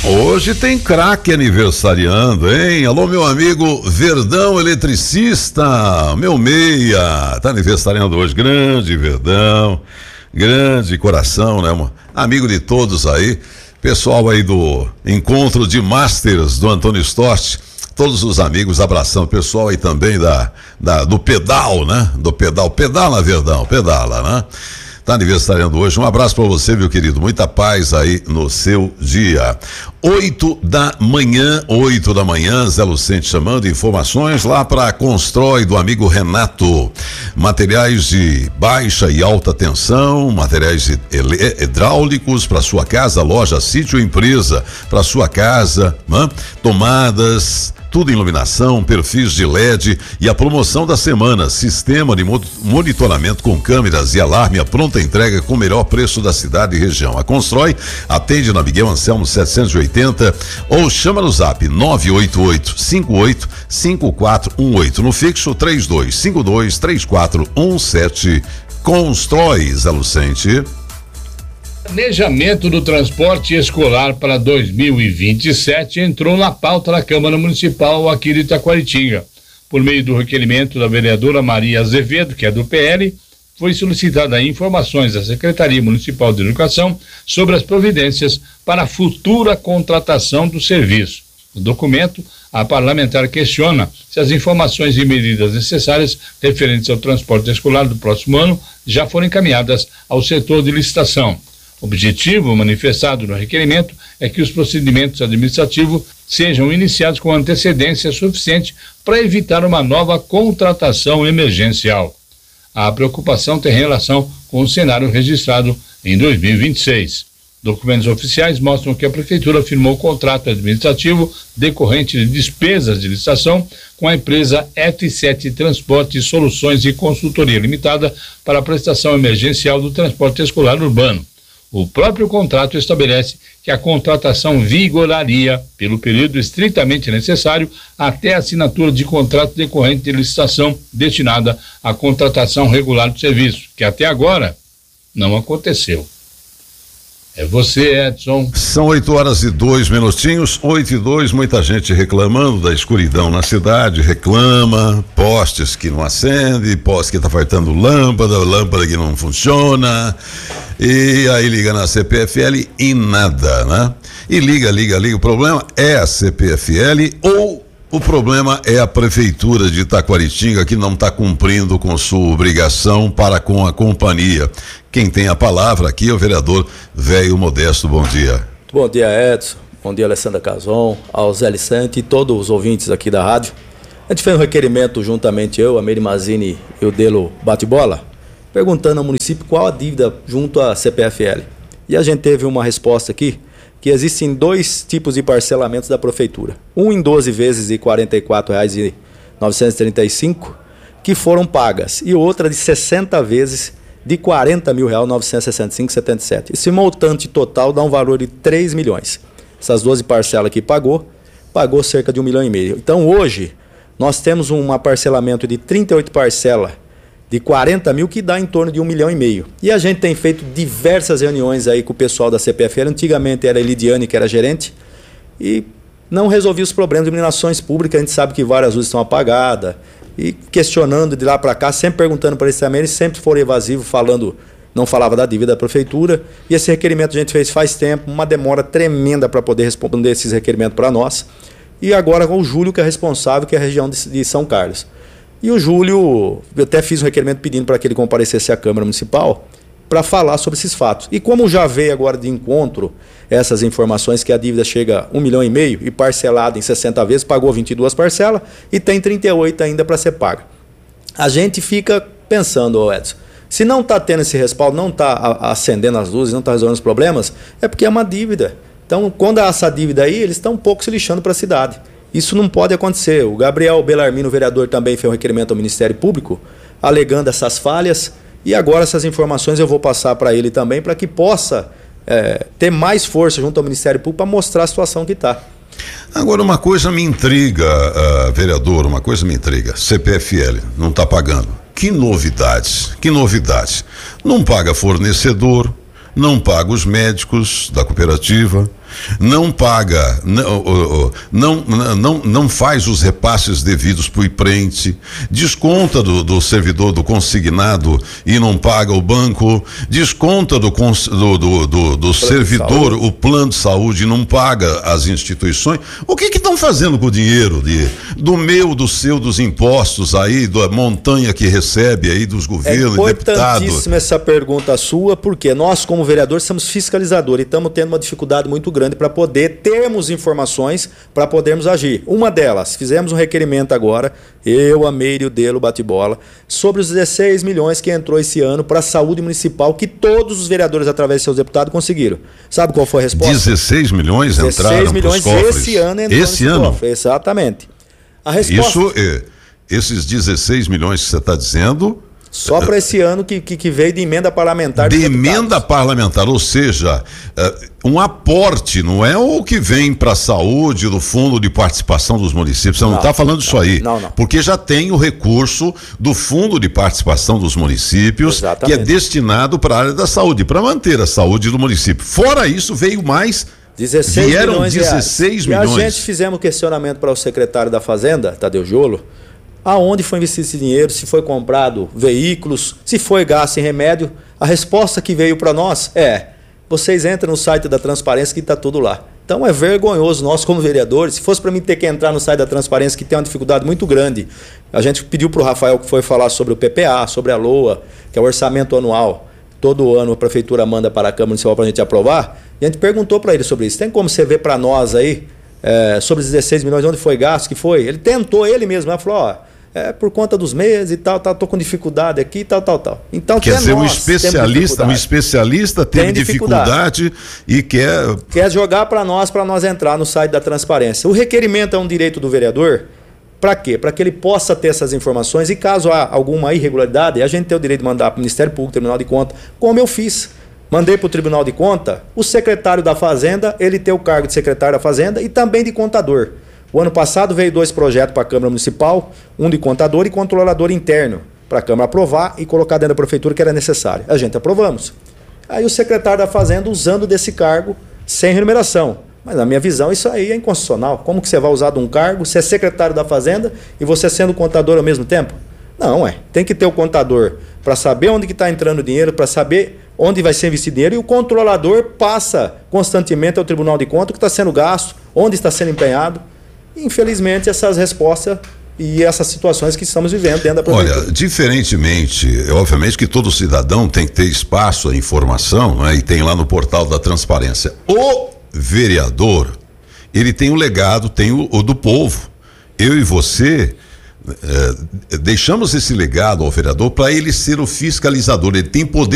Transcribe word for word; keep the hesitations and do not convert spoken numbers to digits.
Hoje tem craque aniversariando, hein? Alô, meu amigo Verdão Eletricista, meu meia, tá aniversariando hoje, grande Verdão, grande coração, né? Um amigo de todos aí, pessoal aí do Encontro de Masters do Antônio Storti, todos os amigos, abração, pessoal aí também da, da, do pedal, né? Do pedal, pedala Verdão, pedala, né? Tá aniversariando hoje, um abraço pra você, meu querido, muita paz aí no seu dia. Oito da manhã, oito da manhã, Zé Lucente chamando, informações lá pra Constrói do amigo Renato, materiais de baixa e alta tensão, materiais hidráulicos para sua casa, loja, sítio, empresa, para sua casa, né? Tomadas, tudo em iluminação, perfis de L E D e a promoção da semana, sistema de monitoramento com câmeras e alarme, a pronta entrega com o melhor preço da cidade e região. A Constrói atende na Miguel Anselmo setecentos e oitenta ou chama no zap nove oito oito, cinco oito cinco quatro um oito, no fixo três dois cinco dois, três quatro um sete. Constrói, Zé Lucente. Planejamento do transporte escolar para dois mil e vinte e sete entrou na pauta da Câmara Municipal aqui de Itaquaritinga. Por meio do requerimento da vereadora Maria Azevedo, que é do P L, foi solicitada informações da Secretaria Municipal de Educação sobre as providências para a futura contratação do serviço. No documento, a parlamentar questiona se as informações e medidas necessárias referentes ao transporte escolar do próximo ano já foram encaminhadas ao setor de licitação. O objetivo manifestado no requerimento é que os procedimentos administrativos sejam iniciados com antecedência suficiente para evitar uma nova contratação emergencial. A preocupação tem relação com o cenário registrado em dois mil e vinte e seis. Documentos oficiais mostram que a Prefeitura firmou o contrato administrativo decorrente de despesas de licitação com a empresa F sete Transporte Soluções e Consultoria Limitada para a prestação emergencial do transporte escolar urbano. O próprio contrato estabelece que a contratação vigoraria pelo período estritamente necessário até a assinatura de contrato decorrente de licitação destinada à contratação regular do serviço, que até agora não aconteceu. É você, Edson. São oito horas e dois minutinhos, oito e dois, muita gente reclamando da escuridão na cidade, reclama, postes que não acendem, postes que tá faltando lâmpada, lâmpada que não funciona, e aí liga na C P F L e nada, né? E liga, liga, liga, o problema é a C P F L ou o problema é a Prefeitura de Itaquaritinga que não está cumprindo com sua obrigação para com a companhia. Quem tem a palavra aqui é o vereador Velho Modesto. Bom dia. Bom dia, Edson. Bom dia, Alessandra Cason, ao Zé Licente e todos os ouvintes aqui da rádio. A gente fez um requerimento juntamente eu, a Meire Mazini e o Delo Bate-Bola, perguntando ao município qual a dívida junto à C P F L. E a gente teve uma resposta aqui que existem dois tipos de parcelamentos da Prefeitura. Um em doze vezes de quarenta e quatro reais e novecentos e trinta e cinco centavos, que foram pagas, e outra de sessenta vezes de quarenta mil reais, novecentos e sessenta e cinco reais e setenta e sete centavos. Esse montante total dá um valor de três milhões. Essas doze parcelas que pagou, pagou cerca de um milhão e meio. Então hoje, nós temos um parcelamento de trinta e oito parcelas de quarenta mil, que dá em torno de um milhão e meio. E a gente tem feito diversas reuniões aí com o pessoal da C P F L. Antigamente era a Elidiane que era gerente e não resolvia os problemas de iluminações públicas. A gente sabe que várias luzes estão apagadas e questionando de lá para cá, sempre perguntando para eles também, eles sempre foram evasivos, falando, não falava da dívida da Prefeitura. E esse requerimento a gente fez faz tempo, uma demora tremenda para poder responder esses requerimentos para nós. E agora com o Júlio, que é responsável, que é a região de, de São Carlos. E o Júlio, eu até fiz um requerimento pedindo para que ele comparecesse à Câmara Municipal para falar sobre esses fatos. E como já veio agora de encontro essas informações que a dívida chega a um milhão e meio e parcelada em sessenta vezes, pagou vinte e duas parcelas e tem trinta e oito ainda para ser paga. A gente fica pensando, ô Edson, se não está tendo esse respaldo, não está acendendo as luzes, não está resolvendo os problemas, é porque é uma dívida. Então, quando há essa dívida aí, eles estão um pouco se lixando para a cidade. Isso não pode acontecer. O Gabriel Bellarmino, vereador, também fez um requerimento ao Ministério Público, alegando essas falhas, e agora essas informações eu vou passar para ele também, para que possa é, ter mais força junto ao Ministério Público para mostrar a situação que está. Agora, uma coisa me intriga, uh, vereador, uma coisa me intriga. C P F L não está pagando. Que novidades, que novidades. Não paga fornecedor, não paga os médicos da cooperativa, não paga, não, não, não, não faz os repasses devidos para o IPRENTE, desconta do, do servidor do consignado e não paga o banco, desconta do, do, do, do, do servidor o plano de saúde e não paga as instituições. O que que estão fazendo com o dinheiro de, do meu, do seu, dos impostos aí, da montanha que recebe aí dos governos, é importantíssima essa pergunta sua, porque nós como vereadores somos fiscalizadores e estamos tendo uma dificuldade muito grande para poder termos informações para podermos agir. Uma delas, fizemos um requerimento agora, eu, a Meire, o Delo, Bate-Bola, sobre os dezesseis milhões que entrou esse ano para a saúde municipal, que todos os vereadores, através de seus deputados, conseguiram. Sabe qual foi a resposta? dezesseis milhões entraram dezesseis milhões cofres. Esse ano entrou esse ano? Cofre, exatamente. A resposta... Isso, é, esses dezesseis milhões que você está dizendo... Só para esse ano que, que, que veio de emenda parlamentar. De emenda parlamentar, ou seja, uh, um aporte, não é o que vem para a saúde do fundo de participação dos municípios. Você não está falando disso aí. Não, não. Porque já tem o recurso do fundo de participação dos municípios, exatamente, que é destinado para a área da saúde, para manter a saúde do município. Fora isso, veio mais. dezesseis vieram milhões dezesseis milhões. E a gente fizemos um questionamento para o secretário da Fazenda, Tadeu Jolo, aonde foi investido esse dinheiro, se foi comprado veículos, se foi gasto em remédio. A resposta que veio para nós é: vocês entram no site da Transparência que está tudo lá. Então é vergonhoso nós como vereadores, se fosse para mim ter que entrar no site da Transparência, que tem uma dificuldade muito grande. A gente pediu para o Rafael, que foi falar sobre o P P A, sobre a LOA, que é o orçamento anual. Todo ano a prefeitura manda para a Câmara Municipal para a gente aprovar. E a gente perguntou para ele sobre isso. Tem como você ver para nós aí, é, sobre os dezesseis milhões, onde foi gasto, que foi? Ele tentou, ele mesmo, ele falou, ó, é por conta dos meses e tal, tal, tô com dificuldade aqui e tal, tal, tal. Então, quer dizer, um especialista, um especialista teve dificuldade, dificuldade e quer... Quer jogar para nós, para nós entrar no site da Transparência. O requerimento é um direito do vereador, para quê? Para que ele possa ter essas informações e caso há alguma irregularidade, a gente tem o direito de mandar para o Ministério Público, Tribunal de Contas, como eu fiz. Mandei para o Tribunal de Contas, o secretário da Fazenda, ele tem o cargo de secretário da Fazenda e também de contador. O ano passado veio dois projetos para a Câmara Municipal, um de contador e controlador interno, para a Câmara aprovar e colocar dentro da Prefeitura que era necessário. A gente aprovamos. Aí o secretário da Fazenda usando desse cargo sem remuneração. Mas na minha visão isso aí é inconstitucional. Como que você vai usar de um cargo, você é secretário da Fazenda e você sendo contador ao mesmo tempo? Não, é. Tem que ter o contador para saber onde está entrando o dinheiro, para saber onde vai ser investido dinheiro, e o controlador passa constantemente ao Tribunal de Contas o que está sendo gasto, onde está sendo empenhado. Infelizmente, essas respostas e essas situações que estamos vivendo dentro da prefeitura. Olha, diferentemente, obviamente que todo cidadão tem que ter espaço à informação, né, e tem lá no portal da Transparência. O vereador, ele tem o legado, tem o, o do povo. Eu e você é, deixamos esse legado ao vereador para ele ser o fiscalizador, ele tem poder